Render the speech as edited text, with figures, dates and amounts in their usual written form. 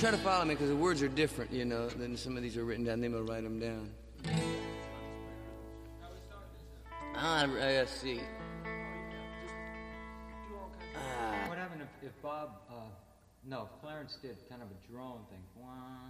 Try to follow me because the words are different, you know, than some of these are written down. They will write them down. I see. What happened if Bob, no, Clarence did kind of a drone thing.